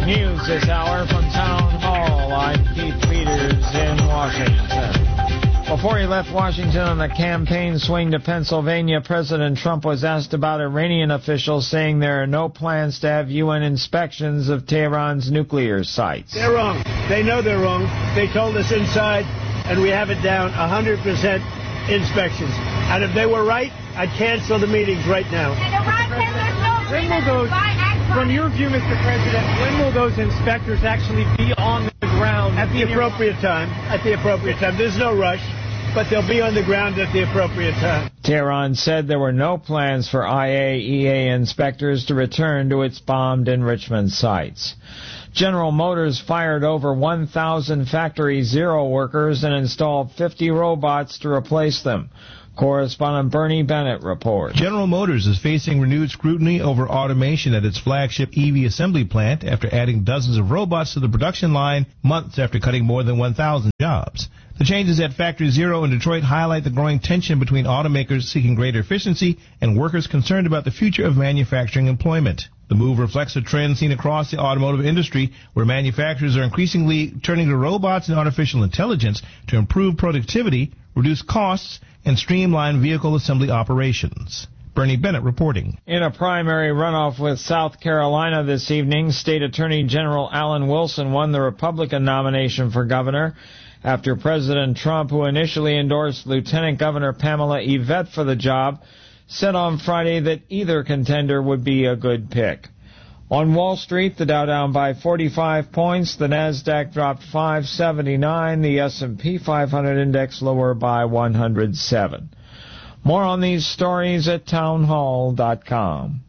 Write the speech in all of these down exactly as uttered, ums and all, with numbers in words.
News this hour from Town Hall. I'm Keith Peters in Washington. Before he left Washington on a campaign swing to Pennsylvania, President Trump was asked about Iranian officials saying there are no plans to have U N inspections of Tehran's nuclear sites. They're wrong. They know they're wrong. They told us inside, and we have it down, one hundred percent inspections. And if they were right, I'd cancel the meetings right now. When will those, from your view, Mister President, when will those inspectors actually be on the ground? At the appropriate time. At the appropriate time. There's no rush, but they'll be on the ground at the appropriate time. Tehran said there were no plans for I A E A inspectors to return to its bombed enrichment sites. General Motors fired over one thousand Factory Zero workers and installed fifty robots to replace them. Correspondent Bernie Bennett reports. General Motors is facing renewed scrutiny over automation at its flagship E V assembly plant after adding dozens of robots to the production line months after cutting more than one thousand jobs. The changes at Factory Zero in Detroit highlight the growing tension between automakers seeking greater efficiency and workers concerned about the future of manufacturing employment. The move reflects a trend seen across the automotive industry where manufacturers are increasingly turning to robots and artificial intelligence to improve productivity, reduce costs, and streamline vehicle assembly operations. Bernie Bennett reporting. In a primary runoff with South Carolina this evening, State Attorney General Alan Wilson won the Republican nomination for governor after President Trump, who initially endorsed Lieutenant Governor Pamela Yvette for the job, said on Friday that either contender would be a good pick. On Wall Street, the Dow down by forty-five points, the Nasdaq dropped five seventy-nine, the S and P five hundred index lower by one hundred seven. More on these stories at townhall dot com.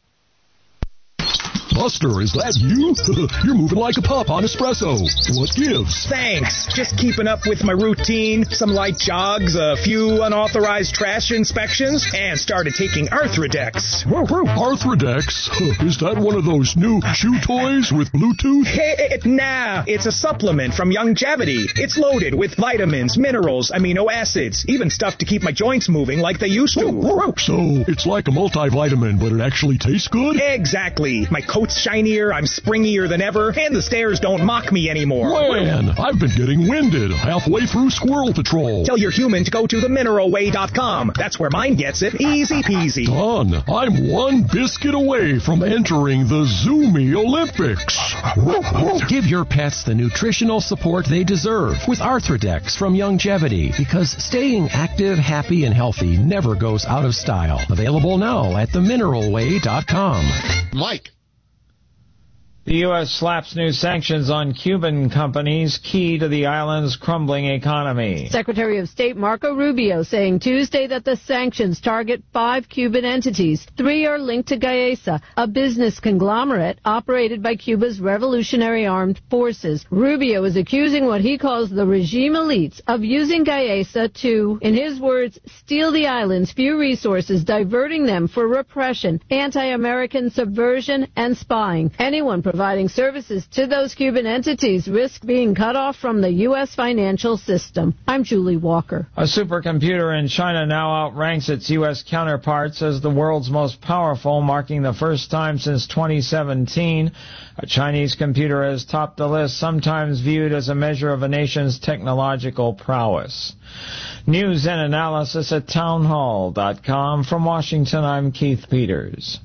Buster, is that you? You're moving like a pup on espresso. What gives? Thanks. Just keeping up with my routine. Some light jogs, a few unauthorized trash inspections, and started taking Arthrodex. Arthrodex? Is that one of those new chew toys with Bluetooth? Hey, nah, it's a supplement from Youngevity. It's loaded with vitamins, minerals, amino acids, even stuff to keep my joints moving like they used to. So, it's like a multivitamin, but it actually tastes good? Exactly. My coat's shinier, I'm springier than ever, and the stairs don't mock me anymore. Man, I've been getting winded halfway through Squirrel Patrol. Tell your human to go to the mineral way dot com. That's where mine gets it. Easy peasy. Done. I'm one biscuit away from entering the Zoomy Olympics. Give your pets the nutritional support they deserve with Arthrodex from Youngevity, because staying active, happy, and healthy never goes out of style. Available now at the mineral way dot com. Mike. The U S slaps new sanctions on Cuban companies, key to the island's crumbling economy. Secretary of State Marco Rubio saying Tuesday that the sanctions target five Cuban entities. Three are linked to Gaesa, a business conglomerate operated by Cuba's Revolutionary Armed Forces. Rubio is accusing what he calls the regime elites of using Gaesa to, in his words, steal the island's few resources, diverting them for repression, anti-American subversion, and spying. Anyone providing services to those Cuban entities risk being cut off from the U S financial system. I'm Julie Walker. A supercomputer in China now outranks its U S counterparts as the world's most powerful, marking the first time since twenty seventeen. A Chinese computer has topped the list, sometimes viewed as a measure of a nation's technological prowess. News and analysis at townhall dot com. From Washington, I'm Keith Peters.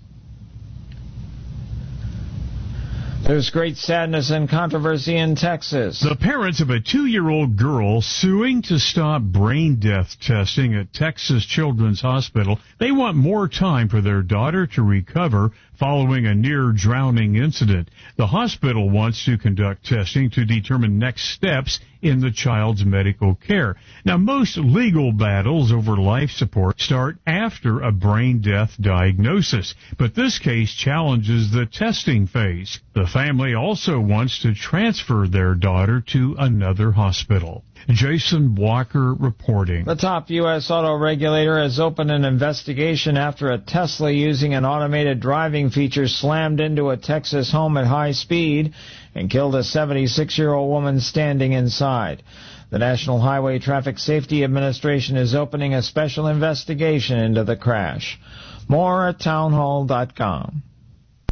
There's great sadness and controversy in Texas. The parents of a two-year-old girl suing to stop brain death testing at Texas Children's Hospital. They want more time for their daughter to recover following a near-drowning incident. The hospital wants to conduct testing to determine next steps in the child's medical care. Now, most legal battles over life support start after a brain death diagnosis, but this case challenges the testing phase. The family also wants to transfer their daughter to another hospital. Jason Walker reporting. The top U S auto regulator has opened an investigation after a Tesla using an automated driving feature slammed into a Texas home at high speed and killed a seventy-six-year-old woman standing inside. The National Highway Traffic Safety Administration is opening a special investigation into the crash. More at townhall dot com.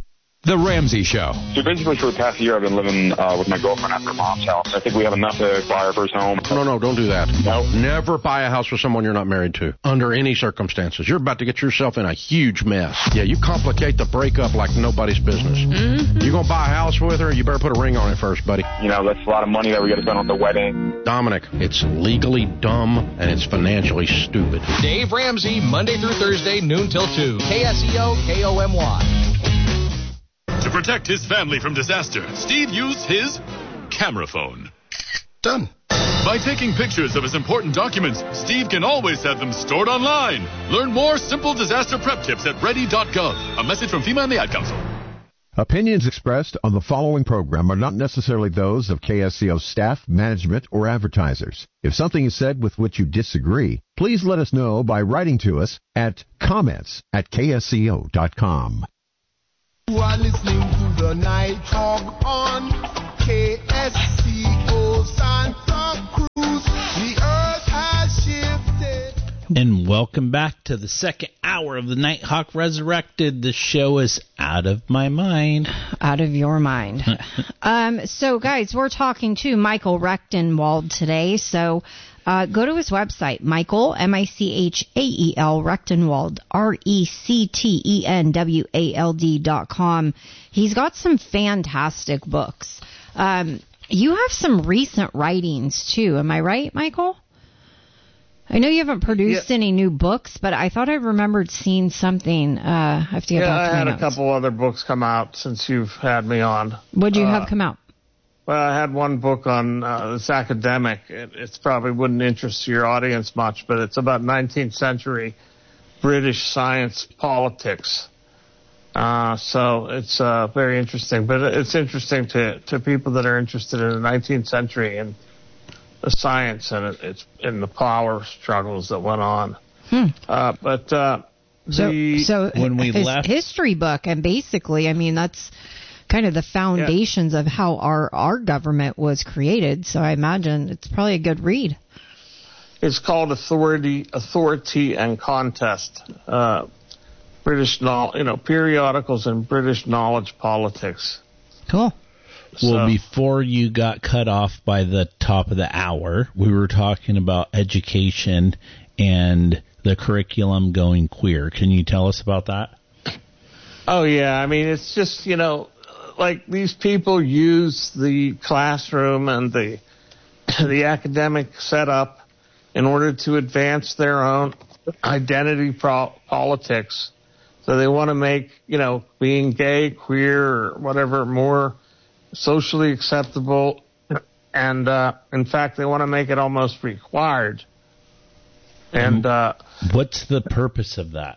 The Ramsey Show. So basically for the past year, I've been living uh, with my girlfriend at her mom's house. I think we have enough to buy our first home. No, no, don't do that. No. Never buy a house with someone you're not married to, under any circumstances. You're about to get yourself in a huge mess. Yeah, you complicate the breakup like nobody's business. Mm-hmm. You're going to buy a house with her, you better put a ring on it first, buddy. You know, that's a lot of money that we got to spend on the wedding. Dominic, it's legally dumb and it's financially stupid. Dave Ramsey, Monday through Thursday, noon till two. K S E O, K O M Y. To protect his family from disaster, Steve used his camera phone. Done. By taking pictures of his important documents, Steve can always have them stored online. Learn more simple disaster prep tips at ready dot gov. A message from FEMA and the Ad Council. Opinions expressed on the following program are not necessarily those of K S C O staff, management, or advertisers. If something is said with which you disagree, please let us know by writing to us at comments at K S C O dot com. You are listening to the Night Talk on K S C O Santa Cruz. The earth has shifted. And welcome back to the second hour of the Nighthawk Resurrected. The show is out of my mind. Out of your mind. um, so, guys, we're talking to Michael Rectenwald today. So uh, go to his website, Michael, M I C H A E L, Rectenwald, R E C T E N W A L D dot com. He's got some fantastic books. Um, you have some recent writings, too. Am I right, Michael? I know you haven't produced yeah. any new books, but I thought I remembered seeing something. Uh, I have to get yeah, back to I my had notes. a couple other books come out since you've had me on. What did you uh, have come out? Well, I had one book on uh, this academic. It it's probably wouldn't interest your audience much, but it's about nineteenth century British science politics. Uh, so it's uh, very interesting. But it's interesting to, to people that are interested in the nineteenth century and the science and it, it's in the power struggles that went on. Hmm. Uh, but uh, so, the so when we his left history book, and basically, I mean, that's kind of the foundations yeah. of how our our government was created. So I imagine it's probably a good read. It's called Authority, Authority and Contest. Uh, British, you know, periodicals and British knowledge politics. Cool. Well, So, before you got cut off by the top of the hour, we were talking about education and the curriculum going queer. Can you tell us about that? oh, yeah. I mean, it's just, you know, like these people use the classroom and the the academic setup in order to advance their own identity pro- politics. So they want to make, you know, being gay, queer, or whatever more socially acceptable, and uh, in fact, they want to make it almost required. And uh, what's the purpose of that?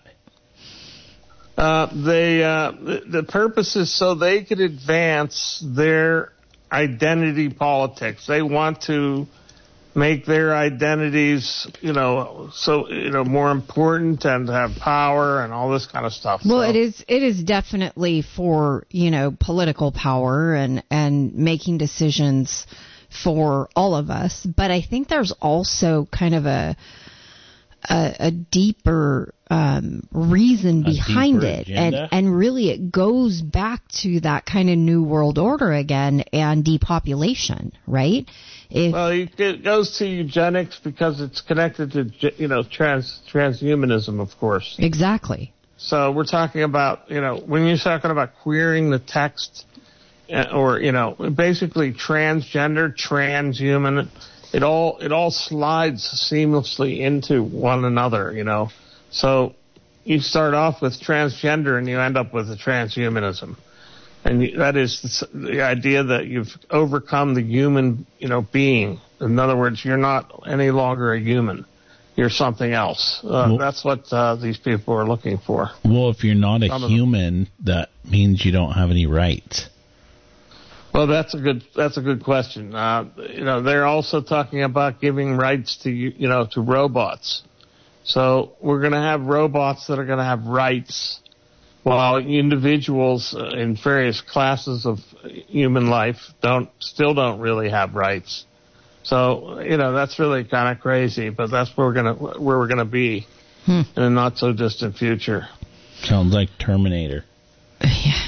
Uh, they uh, the, the purpose is so they could advance their identity politics. They want to make their identities, you know, so you know more important and have power and all this kind of stuff. Well, so. it is it is definitely for, you know, political power and and making decisions for all of us. But I think there's also kind of a a, a deeper um, reason A behind deeper it, agenda? and and really it goes back to that kind of new world order again and depopulation, right? If, well, it goes to eugenics because it's connected to, you know, trans transhumanism, of course. Exactly. So we're talking about, you know, when you're talking about queering the text, uh, or you know, basically transgender, transhuman, it all it all slides seamlessly into one another, you know. So you start off with transgender and you end up with a transhumanism. And that is the idea that you've overcome the human, you know, being. In other words, you're not any longer a human. You're something else. Uh, well, that's what uh, these people are looking for. Well, if you're not a Some human, that means you don't have any rights. Well, that's a good that's a good question. Uh, you know, they're also talking about giving rights to you know to robots. So we're going to have robots that are going to have rights, while individuals in various classes of human life don't still don't really have rights. So you know that's really kind of crazy, but that's where we're gonna where we're gonna be hmm. in a not so distant future. Sounds like Terminator. Yeah,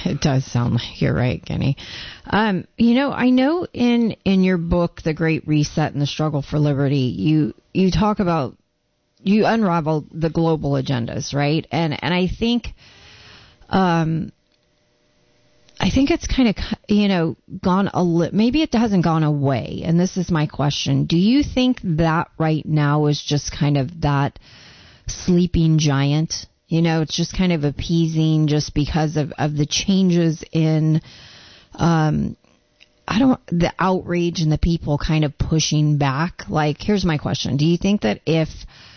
It does sound like you're right, Kenny. Um, you know, I know in in your book, The Great Reset and the Struggle for Liberty, you you talk about, you unravel the global agendas, right? And and I think, um, I think it's kind of, you know, gone a li- maybe it hasn't gone away. And this is my question: do you think that right now is just kind of that sleeping giant? You know, it's just kind of appeasing just because of, of the changes in, um, I don't, the outrage and the people kind of pushing back. Like, here's my question. Do you think that if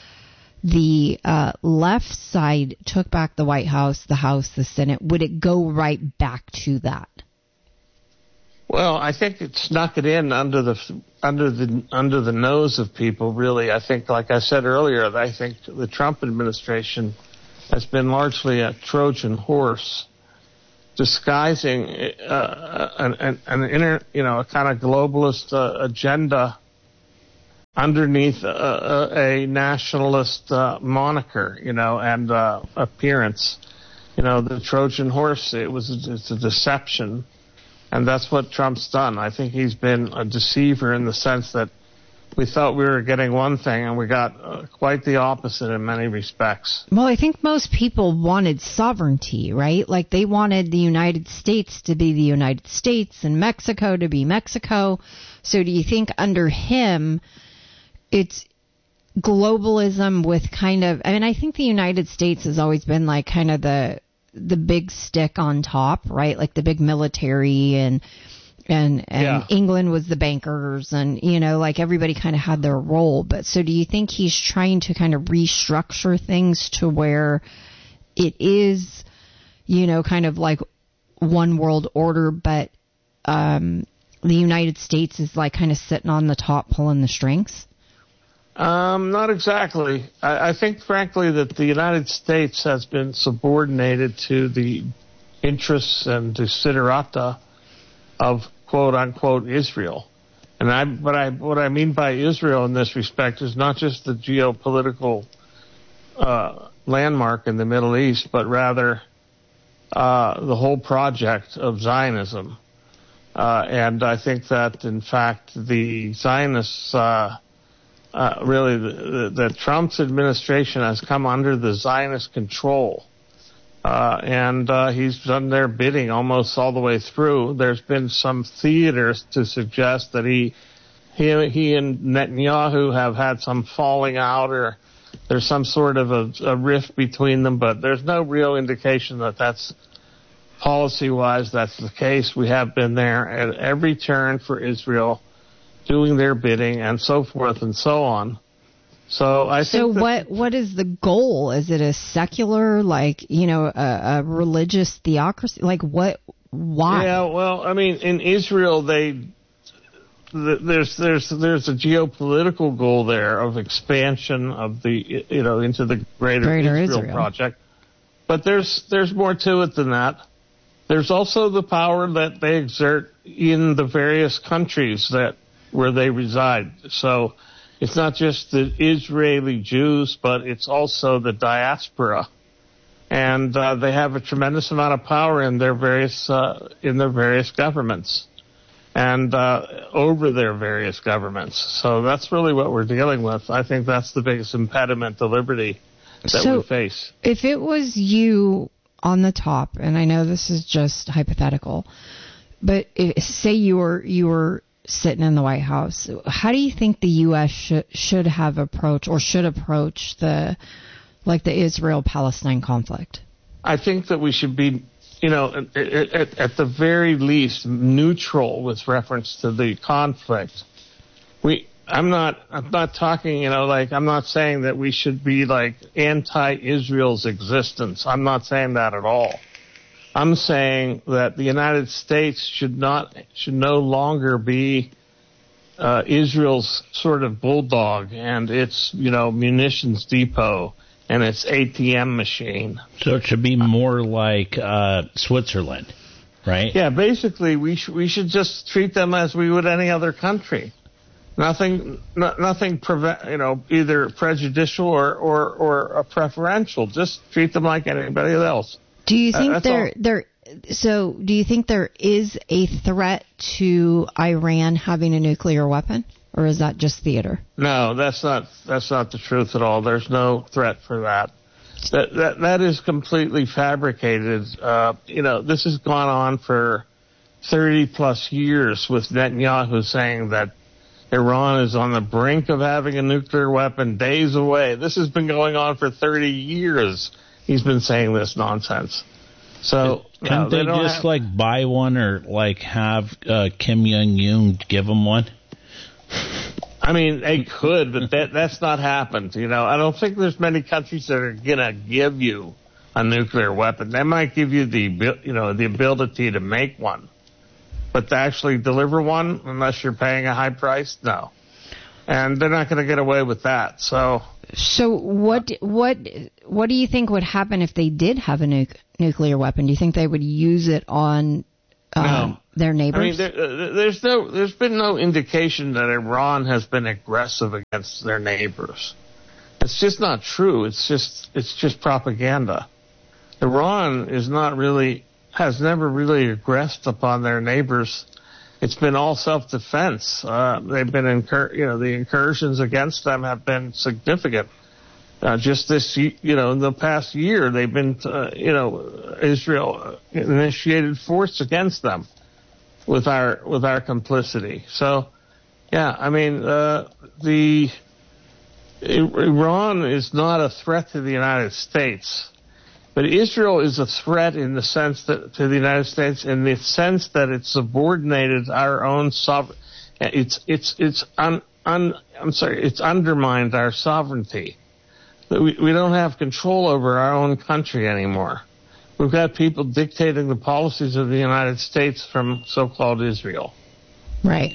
the uh, left side took back the White House, the House, the Senate, would it go right back to that? Well, I think it snuck it in under the under the under the nose of people. Really, I think, like I said earlier, I think the Trump administration has been largely a Trojan horse, disguising uh, an, an, an inner, you know, a kind of globalist uh, agenda underneath a, a nationalist uh, moniker, you know, and uh, appearance. You know, the Trojan horse, it was it's a deception, and that's what Trump's done. I think he's been a deceiver in the sense that we thought we were getting one thing, and we got uh, quite the opposite in many respects. Well, I think most people wanted sovereignty, right? Like, they wanted the United States to be the United States and Mexico to be Mexico. So do you think under him, it's globalism with kind of, I mean, I think the United States has always been like kind of the the big stick on top, right? Like the big military, and And and yeah. England was the bankers, and, you know, like everybody kind of had their role. But so do you think he's trying to kind of restructure things to where it is, you know, kind of like one world order, but um, the United States is like kind of sitting on the top pulling the strings? Um, not exactly. I, I think, frankly, that the United States has been subordinated to the interests and desiderata of quote unquote Israel. And I, but I, what I mean by Israel in this respect is not just the geopolitical uh, landmark in the Middle East, but rather uh, the whole project of Zionism. Uh, and I think that, in fact, the Zionists, uh, uh, really, the, the, the Trump's administration has come under the Zionist control. Uh, and uh, he's done their bidding almost all the way through. There's been some theater to suggest that he, he, he and Netanyahu have had some falling out, or there's some sort of a, a rift between them. But there's no real indication that that's policy-wise that's the case. We have been there at every turn for Israel, doing their bidding, and so forth and so on. So I think. So that what what is the goal? Is it a secular, like, you know, a, a religious theocracy? Like, what? Why? Yeah, well, I mean, in Israel, they there's there's there's a geopolitical goal there of expansion of the, you know, into the greater, greater Israel, Israel project. But there's there's more to it than that. There's also the power that they exert in the various countries that where they reside. So it's not just the Israeli Jews, but it's also the diaspora, and uh, they have a tremendous amount of power in their various uh, in their various governments, and uh, over their various governments. So that's really what we're dealing with. I think that's the biggest impediment to liberty that so we face. If it was you on the top, and I know this is just hypothetical, but if, say you were you were sitting in the White House, how do you think the U S should should have approached or should approach the like the Israel-Palestine conflict? I think that we should be, you know, at, at, at the very least, neutral with reference to the conflict. We, I'm not, I'm not talking, you know, like, I'm not saying that we should be like anti-Israel's existence. I'm not saying that at all. I'm saying that the United States should not, should no longer be uh, Israel's sort of bulldog and its, you know, munitions depot and its A T M machine. So it should be more like uh, Switzerland, right? Yeah, basically we sh- we should just treat them as we would any other country. Nothing, no, nothing prevent, you know, either prejudicial or, or, or preferential. Just treat them like anybody else. Do you think uh, they're all. they're so do you think there is a threat to Iran having a nuclear weapon, or is that just theater? No, that's not that's not the truth at all. There's no threat for that. That that that is completely fabricated. Uh, you know, this has gone on for thirty plus years with Netanyahu saying that Iran is on the brink of having a nuclear weapon, days away. This has been going on for thirty years. He's been saying this nonsense. So can't no, they, they just have, like buy one or like have uh, Kim Jong-un give them one? I mean, they could, but that that's not happened. You know, I don't think there's many countries that are gonna give you a nuclear weapon. They might give you the you know the ability to make one, but to actually deliver one, unless you're paying a high price, no. And they're not going to get away with that. So, so what what what do you think would happen if they did have a nu- nuclear weapon? Do you think they would use it on um, no. their neighbors? I mean, there, there's no, there's been no indication that Iran has been aggressive against their neighbors. It's just not true. It's just it's just propaganda. Iran is not really has never really aggressed upon their neighbors. It's been all self-defense. Uh, they've been, incur- you know, the incursions against them have been significant. Uh, just this, you know, in the past year, they've been, uh, you know, Israel initiated force against them with our with our complicity. So, yeah, I mean, uh, the Iran is not a threat to the United States. But Israel is a threat in the sense that to the United States, in the sense that it's subordinated our own sovereign. It's it's it's un, un I'm sorry, it's undermined our sovereignty. We we don't have control over our own country anymore. We've got people dictating the policies of the United States from so-called Israel. Right.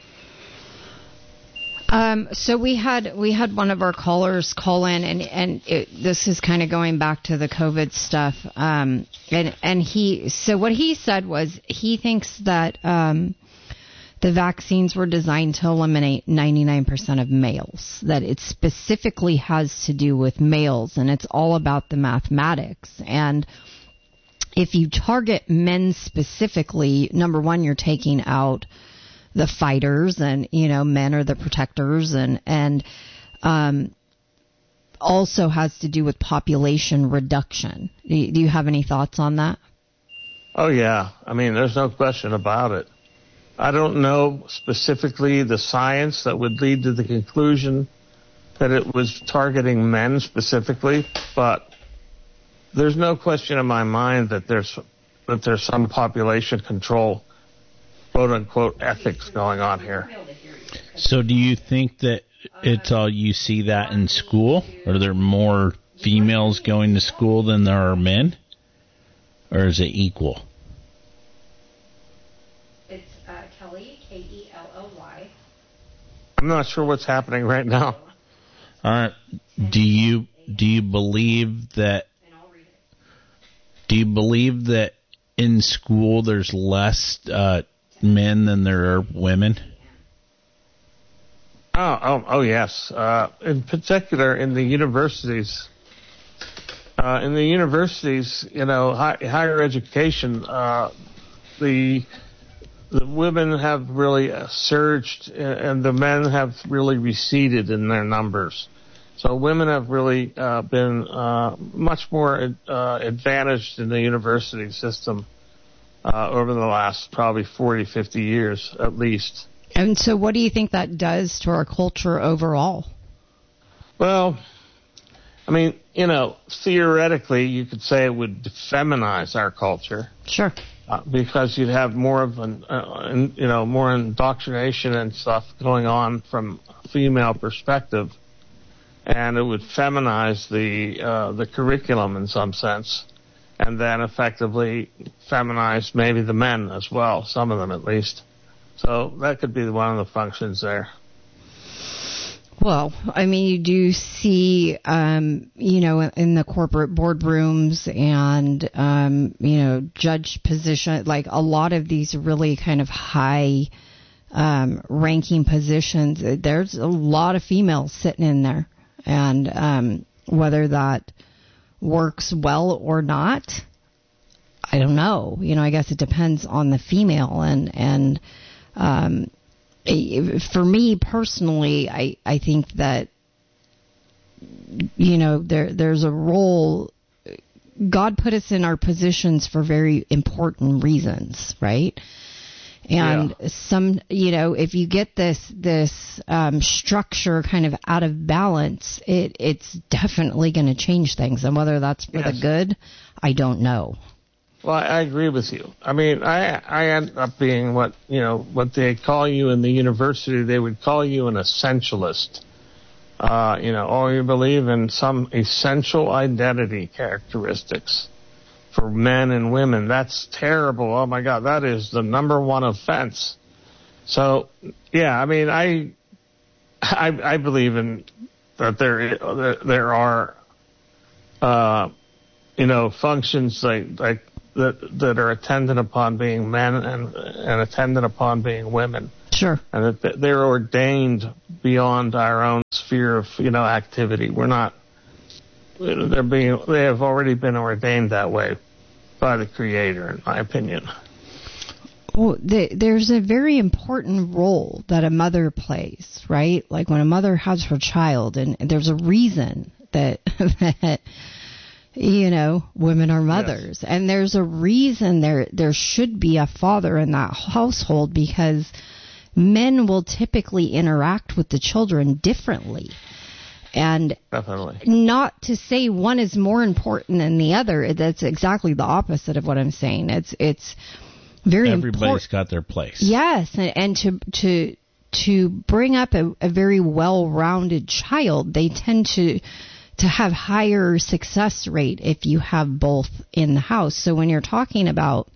Um, so we had we had one of our callers call in, and and it, this is kind of going back to the COVID stuff. Um, and and he so what he said was he thinks that um, the vaccines were designed to eliminate ninety-nine percent of males. That it specifically has to do with males, and it's all about the mathematics. And if you target men specifically, number one, you're taking out the fighters, and you know, men are the protectors, and and um, also has to do with population reduction. Do you, do you have any thoughts on that? Oh yeah, I mean, there's no question about it. I don't know specifically the science that would lead to the conclusion that it was targeting men specifically, but there's no question in my mind that there's that there's some population control, quote unquote, ethics going on here. So do you think that it's all you see that in school? Are there more females going to school than there are men? Or is it equal? It's uh, Kelly, K E L L Y. I'm not sure what's happening right now. All right. Do you do you believe that do you believe that in school there's less uh men than there are women? Oh, oh, oh yes. Uh, in particular, in the universities, uh, in the universities, you know, high, higher education, uh, the the women have really uh, surged, and the men have really receded in their numbers. So women have really uh, been uh, much more uh, advantaged in the university system Uh, over the last probably forty, fifty years at least. And so what do you think that does to our culture overall? Well, I mean, you know, theoretically you could say it would feminize our culture. Sure. Uh, because you'd have more of an, uh, in, you know, more indoctrination and stuff going on from a female perspective. And it would feminize the uh, the curriculum in some sense. And then effectively feminize maybe the men as well, some of them at least. So that could be one of the functions there. Well, I mean, you do see, um, you know, in the corporate boardrooms and, um, you know, judge position, like a lot of these really kind of high um, ranking positions, there's a lot of females sitting in there. And um, whether that works well or not, I don't know. You know, I guess it depends on the female. And, and um, for me personally, I, I think that, you know, there there's a role. God put us in our positions for very important reasons, right? And yeah. some, you know, if you get this this um, structure kind of out of balance, it it's definitely going to change things. And whether that's for yes. the good, I don't know. Well, I agree with you. I mean, I I end up being what, you know, what they call you in the university, they would call you an essentialist. Uh, you know, or you believe in some essential identity characteristics for men and women. That's terrible. Oh my God, that is the number one offense. So, yeah, I mean, I, I, I believe in that there, there are, uh, you know, functions like, like that, that are attendant upon being men and, and attendant upon being women. Sure. And that they're ordained beyond our own sphere of, you know, activity. We're not, they're being, they have already been ordained that way by the Creator, in my opinion. Well, the, there's a very important role that a mother plays, right? Like when a mother has her child, and there's a reason that, that you know, women are mothers. Yes. And there's a reason there there should be a father in that household, because men will typically interact with the children differently. And Definitely. Not to say one is more important than the other. That's exactly the opposite of what I'm saying. It's it's very important. Everybody's got their place. Yes, and, and to to to bring up a, a very well-rounded child, they tend to to have higher success rate if you have both in the house. So when you're talking about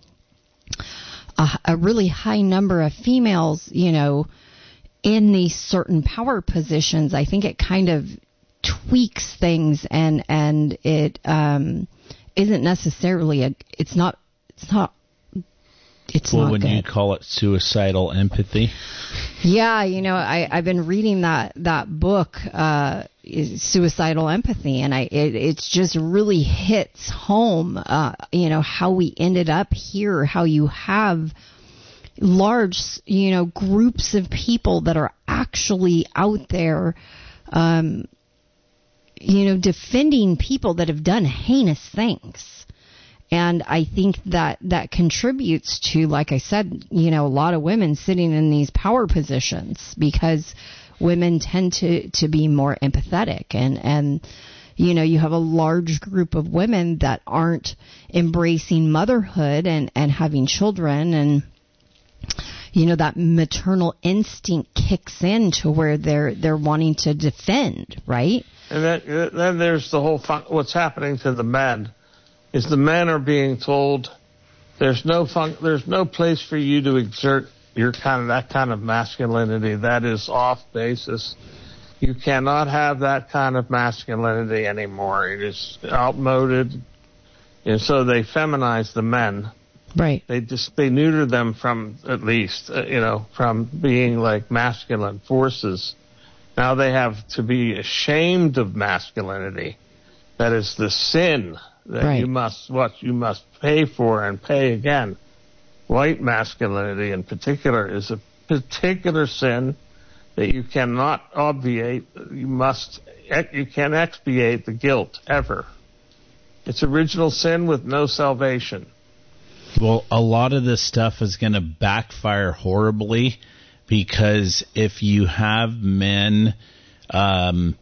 a, a really high number of females, you know, in these certain power positions, I think it kind of tweaks things, and and it um, isn't necessarily a. It's not. It's not. It's well, not when good. you call it suicidal empathy. Yeah, you know, I I've been reading that that book, uh, Suicidal Empathy, and I it it's just really hits home. Uh, you know, how we ended up here, how you have large, you know, groups of people that are actually out there, um, you know, defending people that have done heinous things. And I think that that contributes to, like I said, you know, a lot of women sitting in these power positions, because women tend to, to be more empathetic. And, and, you know, you have a large group of women that aren't embracing motherhood and, and having children, and you know, that maternal instinct kicks in to where they're they're wanting to defend, right? And then, then there's the whole fun, what's happening to the men is the men are being told there's no fun, there's no place for you to exert your kind of that kind of masculinity. That is off basis. You cannot have that kind of masculinity anymore. It is outmoded, and so they feminize the men. Right. They just they neuter them from, at least, uh, you know, from being like masculine forces. Now they have to be ashamed of masculinity. That is the sin that right. you must what you must pay for and pay again. White masculinity in particular is a particular sin that you cannot obviate. You must you can't expiate the guilt ever. It's original sin with no salvation. Well, a lot of this stuff is going to backfire horribly, because if you have men um,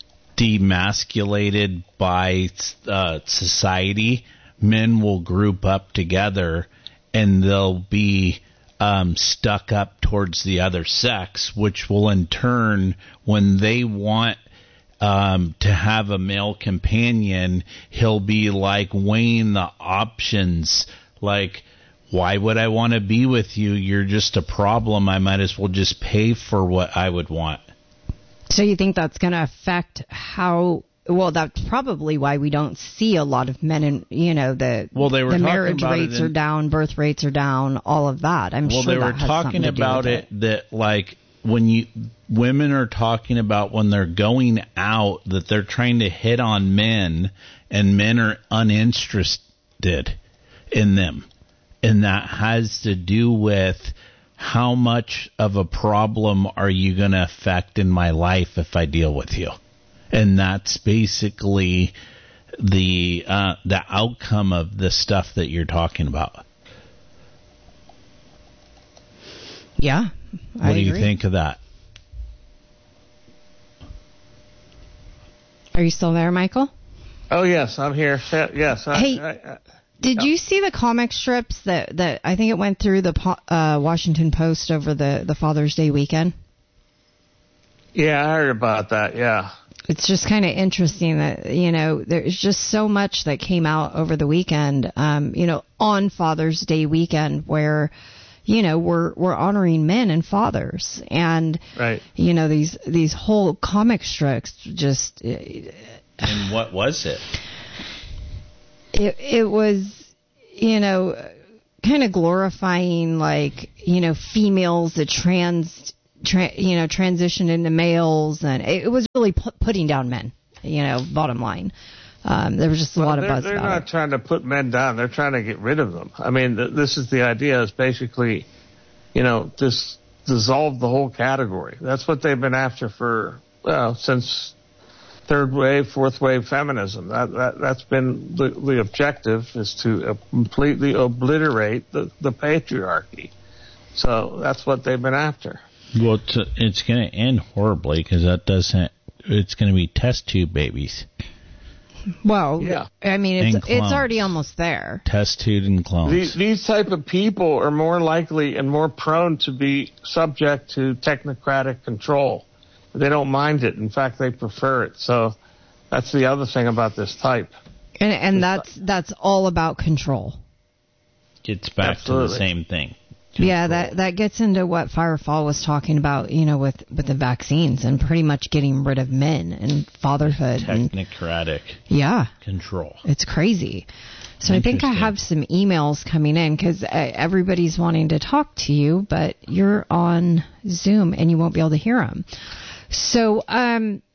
demasculated by uh, society, men will group up together and they'll be um, stuck up towards the other sex, which will in turn, when they want Um, to have a male companion, he'll be like weighing the options. Like, why would I want to be with you? You're just a problem. I might as well just pay for what I would want. So you think that's going to affect how? Well, that's probably why we don't see a lot of men in, you know, the well, they were the talking marriage about rates it in, are down, birth rates are down, all of that. I'm well, sure they were that has talking something to do about with it, it that like when you women are talking about when they're going out that they're trying to hit on men and men are uninterested. in them. And that has to do with how much of a problem are you going to affect in my life if I deal with you? And that's basically the uh, the outcome of the stuff that you're talking about. Yeah. What I do you agree. think of that? Are you still there, Michael? Oh, yes, I'm here. Yes. I, Hey, I, I, Did you see the comic strips that, that I think it went through the po- uh, Washington Post over the, the Father's Day weekend? yeah, I heard about that, yeah. It's just kind of interesting that, you know, there's just so much that came out over the weekend, um, you know, on Father's Day weekend where, you know, we're we're honoring men and fathers. And, right. you know, these these whole comic strips just... And what was it? It it was, you know, kind of glorifying, like, you know, females that trans, tra- you know, transitioned into males, and it, it was really pu- putting down men, you know, bottom line. Um, there was just a Well, lot of they're, buzz they're about not it. trying to put men down. They're trying to get rid of them. I mean, th- this is the idea is basically, you know, just dissolve the whole category. That's what they've been after for, well, since third wave, fourth wave feminism. That, that, that's been the, the objective, is to uh, completely obliterate the, the patriarchy. So that's what they've been after. Well, it's, it's going to end horribly because that doesn't. It's going to be test tube babies. Well, Yeah. I mean, And it's it's clones. already almost there. Test tube and clones. These, these type of people are more likely and more prone to be subject to technocratic control. They don't mind it. In fact, they prefer it. So that's the other thing about this type. And and that's that's all about control. Gets back Absolutely. to the same thing. Yeah, that that gets into what Firefall was talking about, you know, with, with the vaccines and pretty much getting rid of men and fatherhood. And, Technocratic yeah, control. it's crazy. So I think I Interesting. have some emails coming in because uh, everybody's wanting to talk to you, but you're on Zoom and you won't be able to hear them. So, um,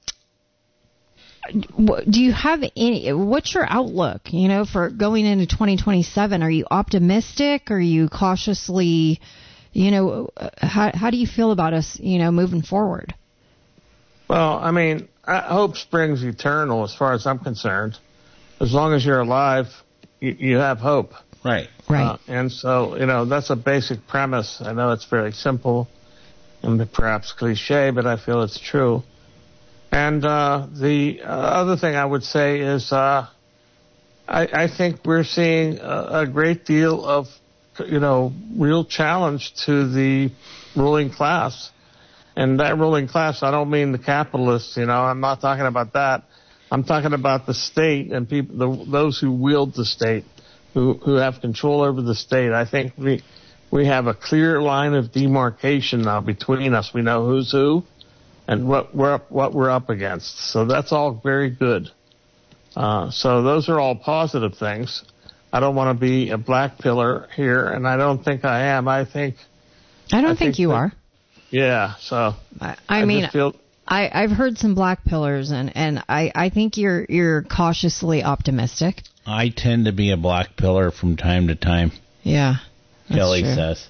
wh- do you have any? What's your outlook? You know, for going into twenty twenty-seven, are you optimistic? Are you cautiously? You know, uh, how how do you feel about us? You know, moving forward. Well, I mean, I, hope springs eternal as far as I'm concerned. As long as you're alive, you, you have hope. Right. Right. Uh, and so, you know, that's a basic premise. I know it's very simple and perhaps cliche, but I feel it's true. And uh, the uh, other thing I would say is uh, I, I think we're seeing a, a great deal of, you know, real challenge to the ruling class. And that ruling class, I don't mean the capitalists, you know, I'm not talking about that. I'm talking about the state and people, the, those who wield the state, who, who have control over the state. I think we we have a clear line of demarcation now between us. We know who's who and what we're up, what we're up against. So that's all very good. Uh, so those are all positive things. I don't want to be a black pillar here, and I don't think I am. I think I don't I think, think you that- are. yeah. So I, I I mean, just feel, I, I've heard some black pillars, and, and I, I think you're you're cautiously optimistic. I tend to be a black pillar from time to time. Yeah, that's Kelly true. says.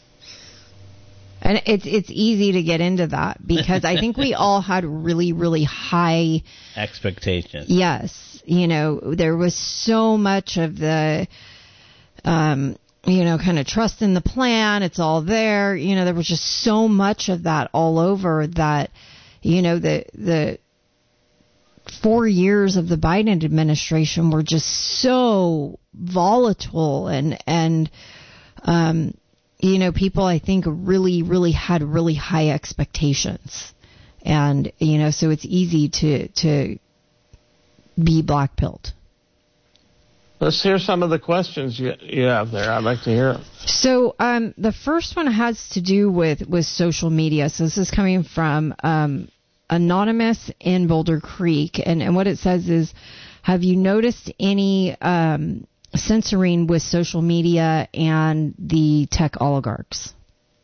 And it's it's easy to get into that because I think we all had really, really high, Expectations. yes, you know, there was so much of the, um, you know, kind of trust in the plan. It's all there. You know, there was just so much of that all over that, you know, the the four years of the Biden administration were just so volatile and and um, you know, people I think really really had really high expectations, and you know, so it's easy to to be black-pilled. let's hear some of the questions you, you have there. I'd like to hear them. So um, the first one has to do with, with social media. So this is coming from um, Anonymous in Boulder Creek. And, and what it says is, have you noticed any um, censoring with social media and the tech oligarchs?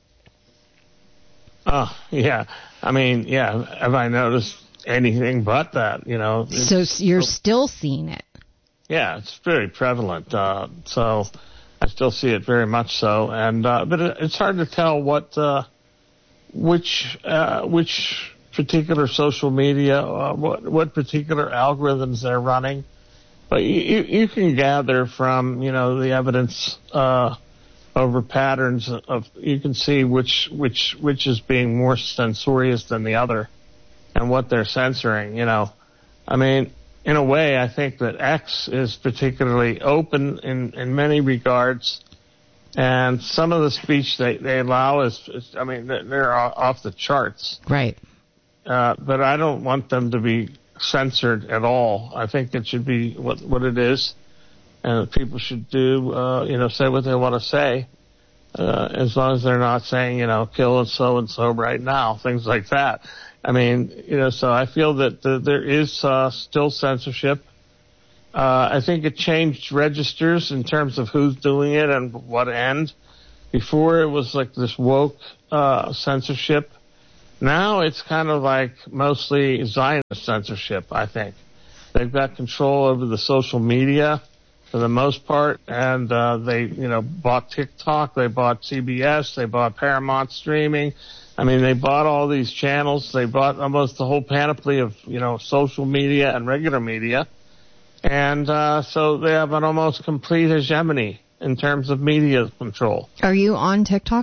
Oh, yeah. I mean, yeah. Have I noticed anything but that, you know? So you're still seeing it. Yeah, it's very prevalent. Uh, so I still see it very much so, and uh, but it, it's hard to tell what uh, which uh, which particular social media, uh, what what particular algorithms they're running. But you, you can gather from, you know, the evidence uh, over patterns of, you can see which which which is being more censorious than the other, and what they're censoring. You know, I mean, in a way, I think that X is particularly open in, in many regards, and some of the speech they, they allow is, is, I mean, they're off the charts. Right. Uh, but I don't want them to be censored at all. I think it should be what what it is, and people should do, uh, you know, say what they want to say, uh, as long as they're not saying, you know, kill so and so right now, things like that. I mean, you know, so I feel that the, there is uh, still censorship. Uh, I think it changed registers in terms of who's doing it and what end. Before it was like this woke uh, censorship. Now it's kind of like mostly Zionist censorship, I think. They've got control over the social media for the most part, and uh, they, you know, bought TikTok, they bought C B S, they bought Paramount Streaming. I mean, they bought all these channels. They bought almost the whole panoply of, you know, social media and regular media. And uh, so they have an almost complete hegemony in terms of media control. Are you on TikTok?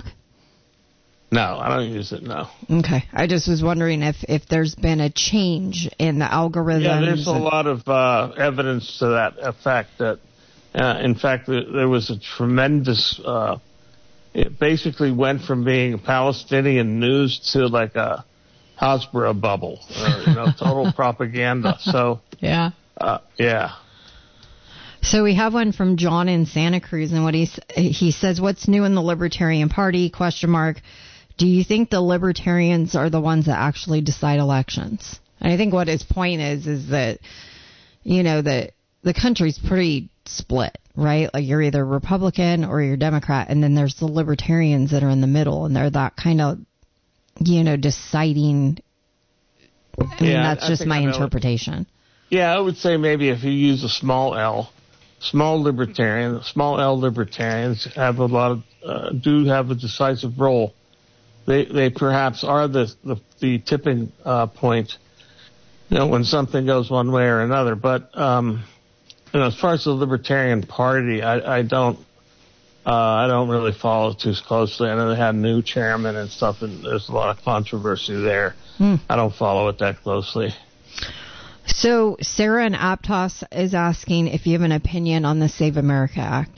No, I don't use it, no. Okay. I just was wondering if, if there's been a change in the algorithms. Yeah, there's a and... lot of uh, evidence to that effect. That, uh, in fact, there was a tremendous... Uh, it basically went from being Palestinian news to like a Hasbro bubble, or, you know, total propaganda. So, yeah. Uh, yeah. So we have one from John in Santa Cruz, and what he he says, "What's new in the Libertarian Party? Question mark. Do you think the Libertarians are the ones that actually decide elections?" And I think what his point is is that, you know, that the country's pretty split, right? Like you're either Republican or you're Democrat, and then there's the Libertarians that are in the middle, and they're that kind of, you know, deciding. I mean, yeah, that's I just my I interpretation. Yeah, I would say maybe if you use a small L, small libertarian, small L libertarians have a lot of, uh, do have a decisive role. They they perhaps are the the, the tipping uh, point, you know, when something goes one way or another. But um, you know, as far as the Libertarian Party, I, I don't uh, I don't really follow too closely. I know they had a new chairman and stuff, and there's a lot of controversy there. Hmm. I don't follow it that closely. So Sarah in Aptos is asking if you have an opinion on the Save America Act.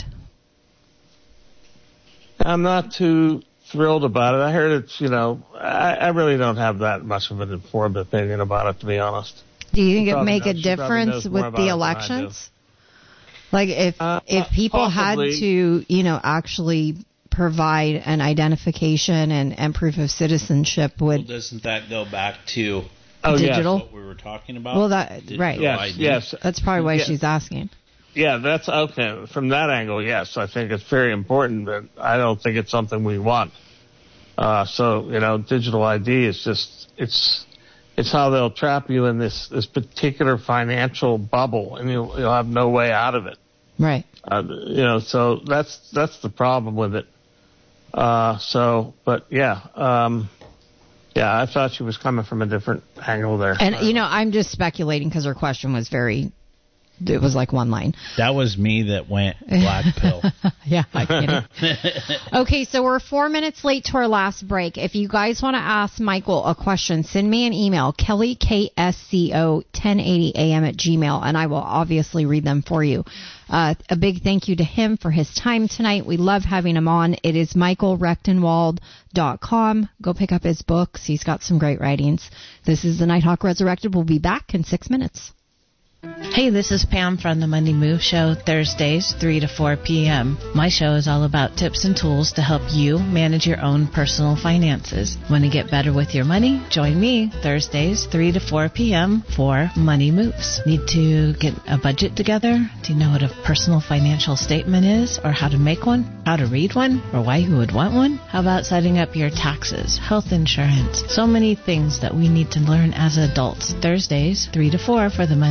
I'm not too thrilled about it. I heard it's, you know, I, I really don't have that much of an informed opinion about it, to be honest. Do you think it would make knows, a difference with the elections? Like if uh, if people possibly. had to, you know, actually provide an identification and, and proof of citizenship, would well, doesn't that go back to oh, digital? Yes. What we were talking about? Well, that digital right. Yes, I D. yes. That's probably why yeah. she's asking. Yeah, that's okay. From that angle, yes, I think it's very important, but I don't think it's something we want. Uh, so, you know, digital I D is just, it's, it's how they'll trap you in this, this particular financial bubble, and you'll, you'll have no way out of it. Right. Uh, you know, so that's, that's the problem with it. Uh, so, but yeah, um, yeah, I thought she was coming from a different angle there. And, you know, I'm just speculating because her question was very, it was like one line. That was me that went black pill. Yeah, I get it. Okay, so we're four minutes late to our last break. If you guys want to ask Michael a question, send me an email, Kelly, K S C O ten eighty A M at Gmail, and I will obviously read them for you. Uh, a big thank you to him for his time tonight. We love having him on. It is michael rechtenwald dot com. Go pick up his books. He's got some great writings. This is the Nighthawk Resurrected. We'll be back in six minutes. Hey, this is Pam from the Money Move Show, Thursdays, three to four p.m. My show is all about tips and tools to help you manage your own personal finances. Want to get better with your money? Join me Thursdays, three to four p.m. for Money Moves. Need to get a budget together? Do you know what a personal financial statement is, or how to make one, how to read one, or why you would want one? How about setting up your taxes, health insurance? So many things that we need to learn as adults. Thursdays, three to four for the Money Move Show.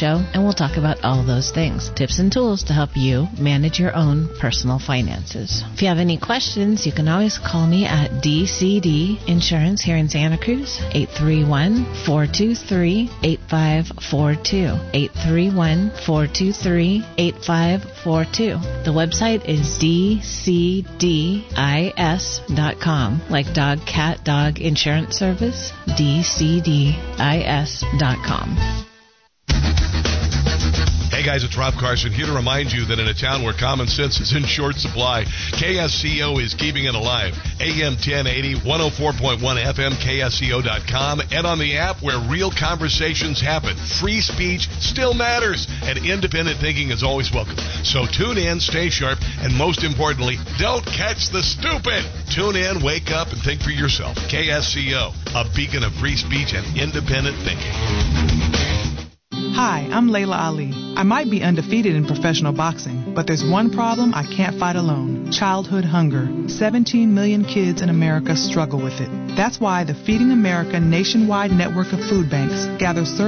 show, and we'll talk about all those things. Tips and tools to help you manage your own personal finances. If you have any questions, you can always call me at D C D Insurance here in Santa Cruz, eight three one, four two three, eight five four two, eight three one, four two three, eight five four two. The website is D C D I S dot com, like dog, cat, dog insurance service, D C D I S dot com. Hey guys, it's Rob Carson here to remind you that in a town where common sense is in short supply, K S C O is keeping it alive. A M ten eighty, one oh four point one F M, K S C O dot com, and on the app where real conversations happen. Free speech still matters, and independent thinking is always welcome. So tune in, stay sharp, and most importantly, don't catch the stupid. Tune in, wake up, and think for yourself. K S C O, a beacon of free speech and independent thinking. Hi, I'm Layla Ali. I might be undefeated in professional boxing, but there's one problem I can't fight alone: childhood hunger. seventeen million kids in America struggle with it. That's why the Feeding America nationwide network of food banks gathers